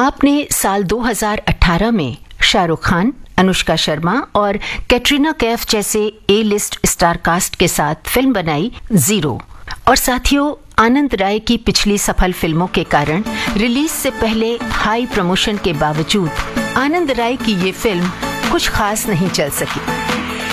आपने साल 2018 में शाहरुख खान, अनुष्का शर्मा और कैटरीना कैफ जैसे ए लिस्ट स्टार कास्ट के साथ फिल्म बनाई जीरो। और साथियों, आनंद राय की पिछली सफल फिल्मों के कारण रिलीज से पहले हाई प्रमोशन के बावजूद आनंद राय की ये फिल्म कुछ खास नहीं चल सकी।